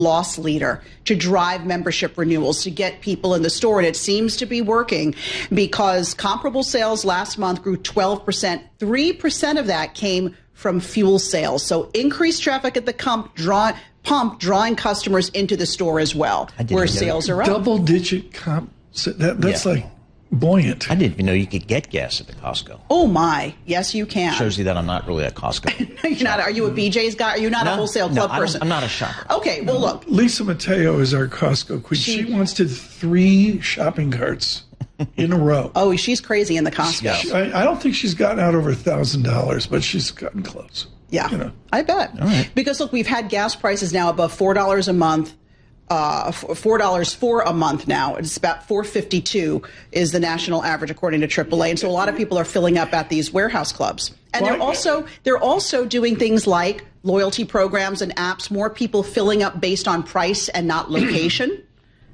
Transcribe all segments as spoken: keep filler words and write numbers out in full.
loss leader to drive membership renewals, to get people in the store. And it seems to be working because comparable sales last month grew twelve percent. three percent of that came from fuel sales. So increased traffic at the pump, draw, pump drawing customers into the store as well, where sales are up. Double-digit comp. That, that's yeah. like buoyant. I didn't even know you could get gas at the Costco. Oh, my. Yes, you can. Shows you that I'm not really a Costco. You're not, are you a B J's guy? Are you not no, a wholesale club no, person? I'm not a shopper. Okay, well, look. Lisa Mateo is our Costco queen. She, she wants to three shopping carts in a row. Oh, she's crazy in the Costco. She, I, I don't think she's gotten out over one thousand dollars, but she's gotten close. Yeah, you know. I bet. All right. Because, look, we've had gas prices now above four dollars a month. Uh, four dollars for a month now. It's about four fifty-two is the national average according to triple A. And so a lot of people are filling up at these warehouse clubs. And they're also they're also doing things like loyalty programs and apps. More people filling up based on price and not location.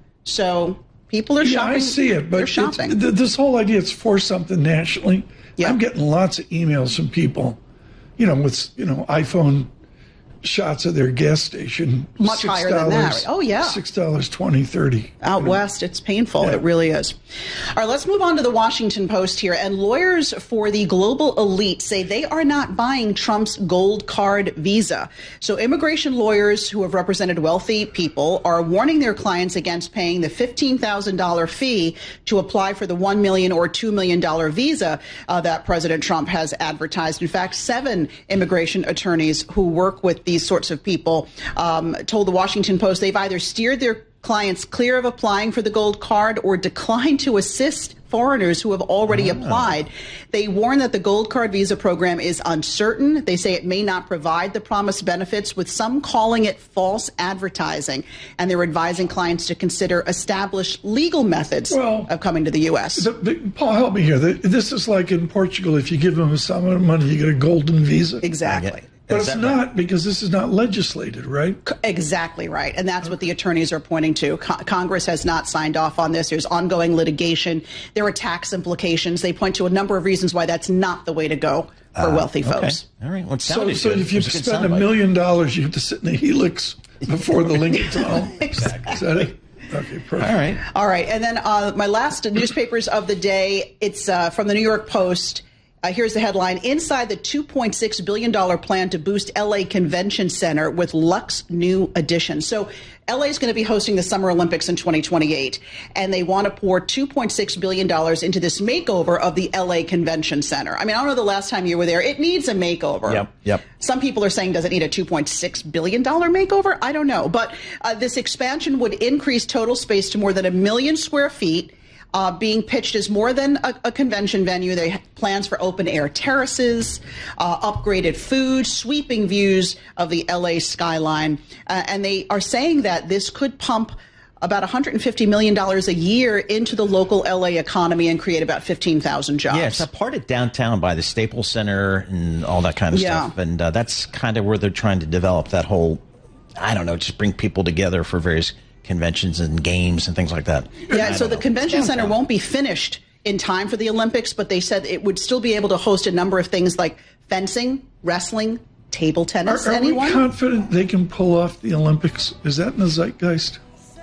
So people are yeah, shopping. I see it, but they're shopping. Th- this whole idea it's for something nationally. Yeah. I'm getting lots of emails from people, you know, with you know iPhone shots of their gas station. Much higher than that. Oh, yeah. six dollars, twenty dollars, thirty dollars. Out know. west, it's painful. Yeah. It really is. All right, let's move on to the Washington Post here. And lawyers for the global elite say they are not buying Trump's gold card visa. So immigration lawyers who have represented wealthy people are warning their clients against paying the fifteen thousand dollars fee to apply for the one million dollars or two million dollars visa uh, that President Trump has advertised. In fact, seven immigration attorneys who work with these sorts of people um, told the Washington Post they've either steered their clients clear of applying for the gold card or declined to assist foreigners who have already oh. applied. They warn that the gold card visa program is uncertain. They say it may not provide the promised benefits, with some calling it false advertising. And they're advising clients to consider established legal methods well, of coming to the U S. The, the, Paul, help me here. The, this is like in Portugal. If you give them a sum of money, you get a golden visa. Exactly. But it's not right? Because this is not legislated, right? Exactly right. And that's what the attorneys are pointing to. Co- Congress has not signed off on this. There's ongoing litigation. There are tax implications. They point to a number of reasons why that's not the way to go for uh, wealthy okay. folks. All right. Well, so so if you spend a million dollars, you have to sit in the helix before the Lincoln Tunnel. Exactly. Is that it? Okay, perfect. All right. All right. And then uh, my last newspapers of the day, it's uh, from the New York Post. Uh, here's the headline. Inside the two point six billion dollars plan to boost L A Convention Center with luxe new addition. So L A is going to be hosting the Summer Olympics in twenty twenty-eight, and they want to pour two point six billion dollars into this makeover of the L A Convention Center. I mean, I don't know the last time you were there. It needs a makeover. Yep, yep. Some people are saying, does it need a two point six billion dollars makeover? I don't know. But uh, this expansion would increase total space to more than a million square feet. Uh, being pitched as more than a, a convention venue. They have plans for open-air terraces, uh, upgraded food, sweeping views of the L A skyline. Uh, and they are saying that this could pump about one hundred fifty million dollars a year into the local L A economy and create about fifteen thousand jobs. Yeah, it's a part of downtown by the Staples Center and all that kind of yeah. stuff. And uh, that's kind of where they're trying to develop that whole, I don't know, just bring people together for various conventions and games and things like that. Yeah, so the know. convention center won't be finished in time for the Olympics, but they said it would still be able to host a number of things like fencing, wrestling, table tennis. Are, are Anyone? we confident they can pull off the Olympics? Is that in the zeitgeist?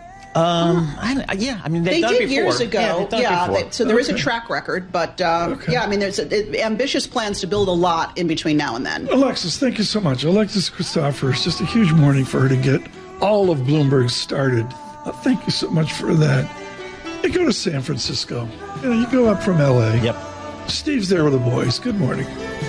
Um, I, yeah, I mean, they've they done did it before. years ago. Yeah, they've done yeah it before. they, so there okay. is a track record, but uh, okay. yeah, I mean, there's a, it, ambitious plans to build a lot in between now and then. Alexis, thank you so much. Alexis Christoforous, just a huge morning for her to get all of Bloomberg started. Uh, thank you so much for that. You go to San Francisco. You know, you go up from L A. Yep. Steve's there with the boys. Good morning.